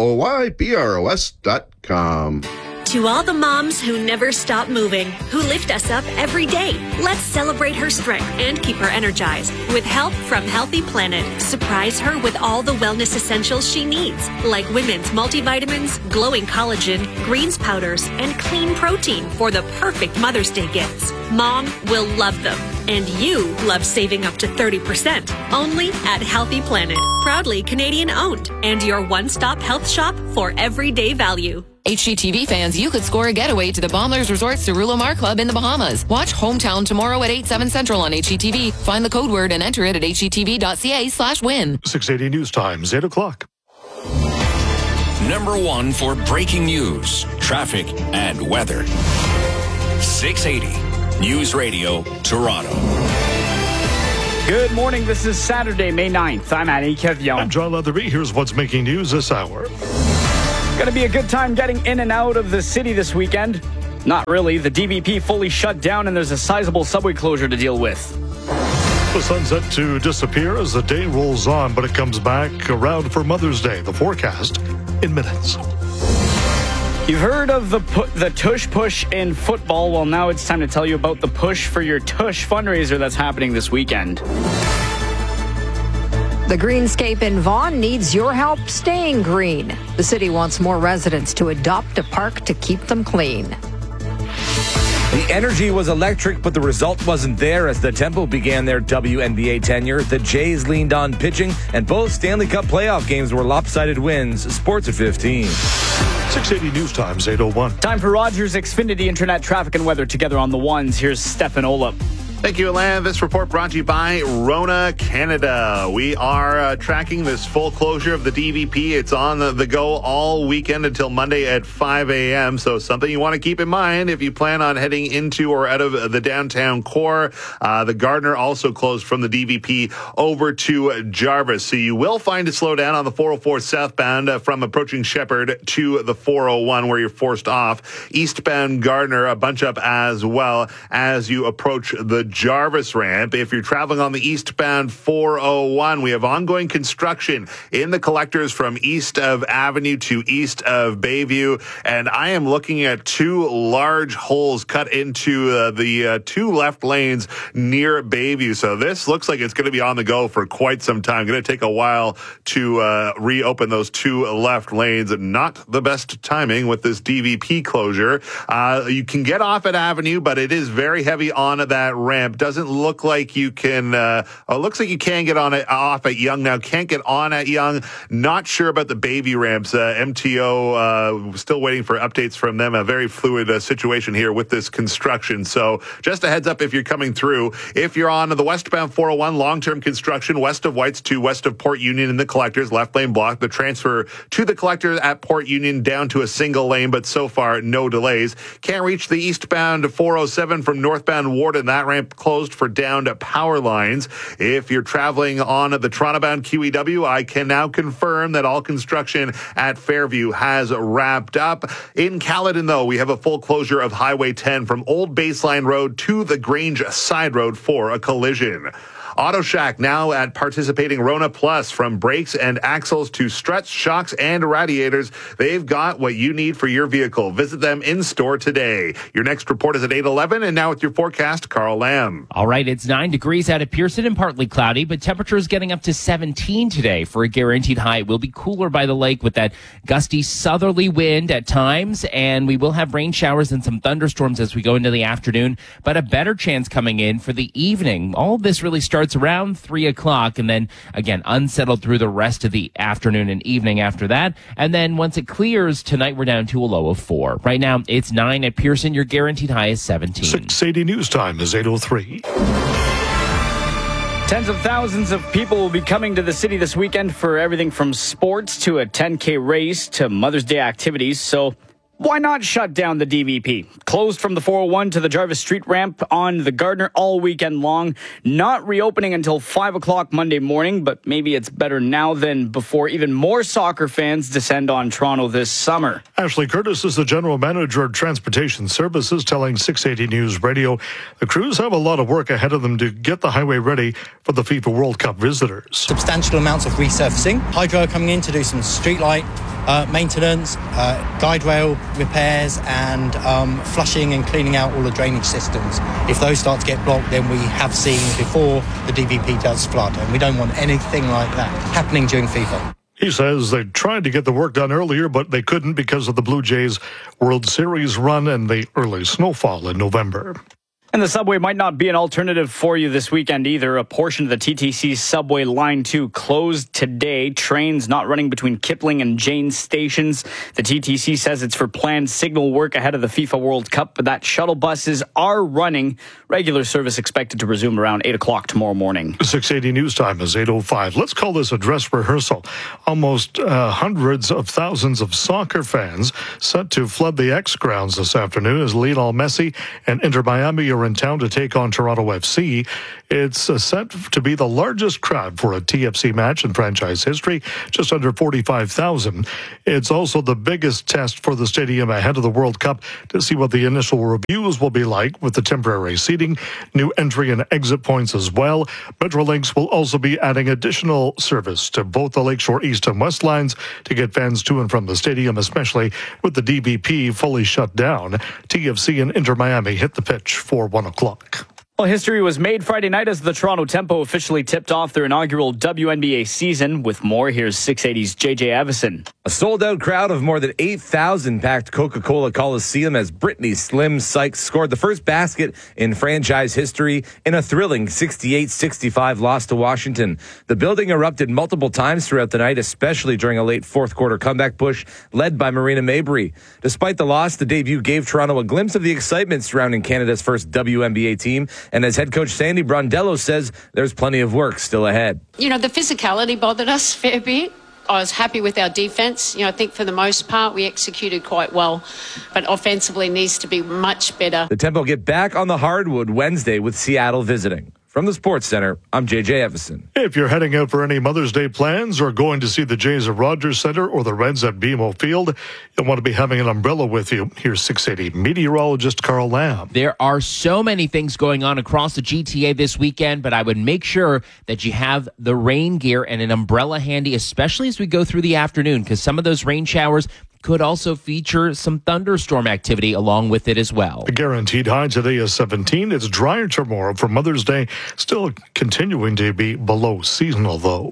KOOYBROS.com. To all the moms who never stop moving, who lift us up every day, let's celebrate her strength and keep her energized. With help from Healthy Planet, surprise her with all the wellness essentials she needs, like women's multivitamins, glowing collagen, greens powders, and clean protein for the perfect Mother's Day gifts. Mom will love them, and you love saving up to 30%. Only at Healthy Planet, proudly Canadian owned, and your one-stop health shop for everyday value. HGTV fans, you could score a getaway to the Bombers Resort Cerullo Mar Club in the Bahamas. Watch Hometown tomorrow at 8, 7 Central on HGTV. Find the code word and enter it at hgtv.ca/win. 680 News Times, 8 o'clock. Number 1 for breaking news, traffic, and weather. 680 News Radio, Toronto. Good morning. This is Saturday, May 9th. I'm Annie Kevion. I'm John Leatherby. Here's what's making news this hour. Going to be a good time getting in and out of the city this weekend. Not really. The DVP fully shut down and there's a sizable subway closure to deal with. The sun's set to disappear as the day rolls on, but it comes back around for Mother's Day. The forecast in minutes. You've heard of the Tush Push in football. Well, now it's time to tell you about the Push for Your Tush fundraiser that's happening this weekend. The Greenscape in Vaughan needs your help staying green. The city wants more residents to adopt a park to keep them clean. The energy was electric, but the result wasn't there as the Tempo began their WNBA tenure. The Jays leaned on pitching, and both Stanley Cup playoff games were lopsided wins. Sports at 15. 680 News Times, 8:01. Time for Rogers Xfinity Internet traffic and weather together on the ones. Here's Stefan Olop. Thank you, Alan. This report brought to you by Rona Canada. We are tracking this full closure of the DVP. It's on the go all weekend until Monday at 5 a.m. So something you want to keep in mind if you plan on heading into or out of the downtown core. The Gardner also closed from the DVP over to Jarvis. So you will find a slowdown on the 404 southbound from approaching Shepherd to the 401 where you're forced off. Eastbound Gardner, a bunch up as well as you approach the Jarvis ramp. If you're traveling on the eastbound 401, we have ongoing construction in the collectors from east of Avenue to east of Bayview, and I am looking at two large holes cut into the two left lanes near Bayview. So this looks like it's going to be on the go for quite some time. Going to take a while to reopen those two left lanes. Not the best timing with this DVP closure. You can get off at Avenue, but it is very heavy on that ramp. Doesn't look like you can, looks like you can get off at Yonge now. Can't get on at Yonge. Not sure about the Bayview ramps. MTO, still waiting for updates from them. A very fluid situation here with this construction. So just a heads up if you're coming through. If you're on the westbound 401, long-term construction west of Whites to west of Port Union in the collectors, left lane block. The transfer to the collector at Port Union down to a single lane, but so far no delays. Can't reach the eastbound 407 from northbound Warden. That ramp closed for downed power lines. If you're traveling on the Toronto-bound QEW, I can now confirm that all construction at Fairview has wrapped up. In Caledon, though, we have a full closure of Highway 10 from Old Baseline Road to the Grange Side Road for a collision. Auto Shack now at participating Rona Plus. From brakes and axles to struts, shocks, and radiators, they've got what you need for your vehicle. Visit them in store today. Your next report is at 8:11, and now with your forecast, Carl Lamb. All right, it's 9 degrees out of Pearson and partly cloudy, but temperatures getting up to 17 today for a guaranteed high. It will be cooler by the lake with that gusty southerly wind at times, and we will have rain showers and some thunderstorms as we go into the afternoon, but a better chance coming in for the evening. All of this really starts around 3 o'clock, and then again unsettled through the rest of the afternoon and evening after that. And then once it clears tonight, we're down to a low of 4. Right now it's 9 at Pearson. Your guaranteed high is 17. 680 news time is 8:03. Tens of thousands of people will be coming to the city this weekend for everything from sports to a 10K race to Mother's Day activities. So why not shut down the DVP? Closed from the 401 to the Jarvis Street ramp on the Gardner all weekend long. Not reopening until 5 o'clock Monday morning, but maybe it's better now than before even more soccer fans descend on Toronto this summer. Ashley Curtis is the general manager of Transportation Services, telling 680 News Radio the crews have a lot of work ahead of them to get the highway ready for the FIFA World Cup visitors. Substantial amounts of resurfacing. Hydro are coming in to do some streetlight maintenance, guide rail repairs, and flushing and cleaning out all the drainage systems. If those start to get blocked, then we have seen before the DVP does flood, and we don't want anything like that happening during FIFA. He says they tried to get the work done earlier, but they couldn't because of the Blue Jays World Series run and the early snowfall in November. And the subway might not be an alternative for you this weekend either. A portion of the TTC subway line 2 closed today. Trains not running between Kipling and Janes stations. The TTC says it's for planned signal work ahead of the FIFA World Cup, but that shuttle buses are running. Regular service expected to resume around 8 o'clock tomorrow morning. 680 news time is 8:05. Let's call this a dress rehearsal. Almost hundreds of thousands of soccer fans set to flood the X grounds this afternoon as Lionel Messi and Inter Miami are in town to take on Toronto FC. It's set to be the largest crowd for a TFC match in franchise history, just under 45,000. It's also the biggest test for the stadium ahead of the World Cup to see what the initial reviews will be like with the temporary seating, new entry and exit points as well. Metrolinx will also be adding additional service to both the Lakeshore East and West lines to get fans to and from the stadium, especially with the DVP fully shut down. TFC and Inter Miami hit the pitch for 1 o'clock. Well, history was made Friday night as the Toronto Tempo officially tipped off their inaugural WNBA season. With more, here's 680's JJ Evison. A sold-out crowd of more than 8,000 packed Coca-Cola Coliseum as Brittany Slim Sykes scored the first basket in franchise history in a thrilling 68-65 loss to Washington. The building erupted multiple times throughout the night, especially during a late fourth-quarter comeback push led by Marina Mabry. Despite the loss, the debut gave Toronto a glimpse of the excitement surrounding Canada's first WNBA team. And as head coach Sandy Brondello says, there's plenty of work still ahead. You know, the physicality bothered us a fair bit. I was happy with our defense. I think for the most part, we executed quite well, but offensively needs to be much better. The Tempo get back on the hardwood Wednesday with Seattle visiting. From the Sports Center, I'm JJ Evison. If you're heading out for any Mother's Day plans or going to see the Jays at Rogers Center or the Reds at BMO Field, you'll want to be having an umbrella with you. Here's 680 meteorologist Carl Lamb. There are so many things going on across the GTA this weekend, but I would make sure that you have the rain gear and an umbrella handy, especially as we go through the afternoon, because some of those rain showers could also feature some thunderstorm activity along with it as well. The guaranteed high today is 17. It's drier tomorrow for Mother's Day, still continuing to be below seasonal, though.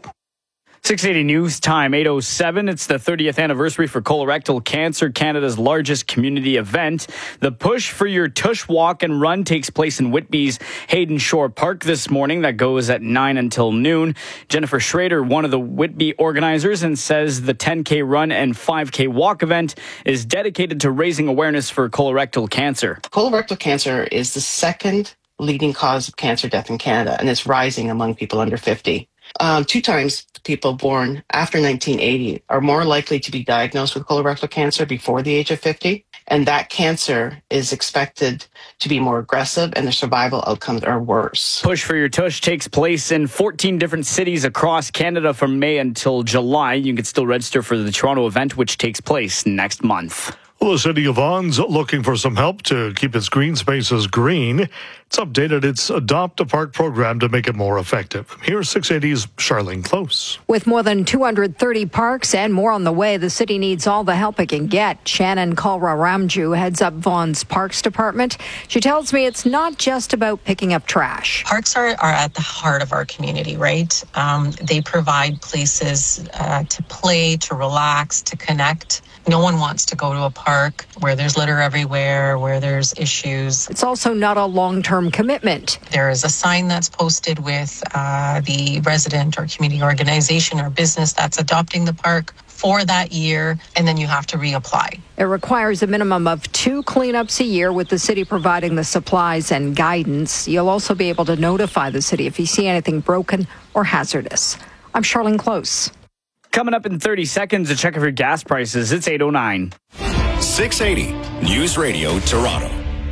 680 News Time, 8:07. It's the 30th anniversary for colorectal cancer, Canada's largest community event. The push for your Tush Walk and Run takes place in Whitby's Hayden Shore Park this morning. That goes at 9 until noon. Jennifer Schrader, one of the Whitby organizers, and says the 10K run and 5K walk event is dedicated to raising awareness for colorectal cancer. Colorectal cancer is the second leading cause of cancer death in Canada, and it's rising among people under 50. 2 times people born after 1980 are more likely to be diagnosed with colorectal cancer before the age of 50. And that cancer is expected to be more aggressive and the survival outcomes are worse. Push for Your Tush takes place in 14 different cities across Canada from May until July. You can still register for the Toronto event, which takes place next month. Well, the city of Vaughan's looking for some help to keep its green spaces green. It's updated its Adopt a Park program to make it more effective. Here's 680's Charlene Close. With more than 230 parks and more on the way, the city needs all the help it can get. Shannon Kalra-Ramju heads up Vaughan's Parks Department. She tells me it's not just about picking up trash. Parks are at the heart of our community, right? They provide places to play, to relax, to connect. No one wants to go to a park where there's litter everywhere, where there's issues. It's also not a long-term commitment. There is a sign that's posted with the resident or community organization or business that's adopting the park for that year, and then you have to reapply. It requires a minimum of 2 cleanups a year, with the city providing the supplies and guidance. You'll also be able to notify the city if you see anything broken or hazardous. I'm Charlene Close. Coming up in 30 seconds, a check of your gas prices. It's 8:09. 680 News Radio Toronto.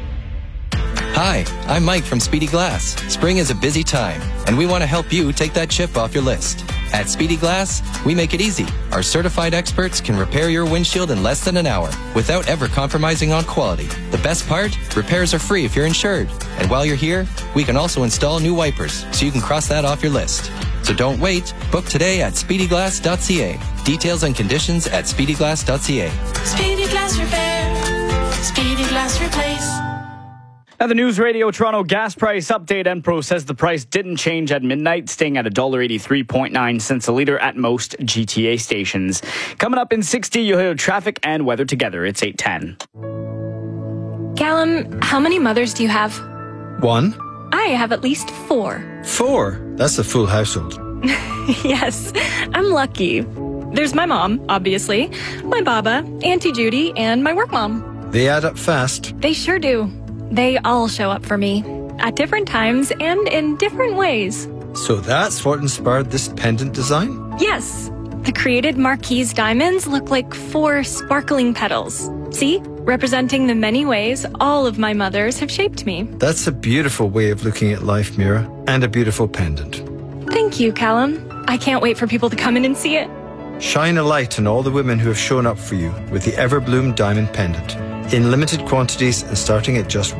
Hi, I'm Mike from Speedy Glass. Spring is a busy time, and we want to help you take that chip off your list. At Speedy Glass, we make it easy. Our certified experts can repair your windshield in less than an hour without ever compromising on quality. The best part? Repairs are free if you're insured. And while you're here, we can also install new wipers so you can cross that off your list. So don't wait. Book today at speedyglass.ca. Details and conditions at speedyglass.ca. Speedy Glass Repair. Speedy Glass Replace. Now, the News Radio Toronto gas price update. Enpro says the price didn't change at midnight, staying at $1.83.9 a litre at most GTA stations. Coming up in 60, you'll hear traffic and weather together. It's 8:10. Callum, how many mothers do you have? 1. I have at least 4. 4? That's a full household. Yes, I'm lucky. There's my mom, obviously, my baba, Auntie Judy, and my work mom. They add up fast. They sure do. They all show up for me at different times and in different ways. So that's what inspired this pendant design? Yes. The created Marquise diamonds look like 4 sparkling petals. See? Representing the many ways all of my mothers have shaped me. That's a beautiful way of looking at life, Mira, and a beautiful pendant. Thank you, Callum. I can't wait for people to come in and see it. Shine a light on all the women who have shown up for you with the Everbloom Diamond Pendant. In limited quantities and starting at just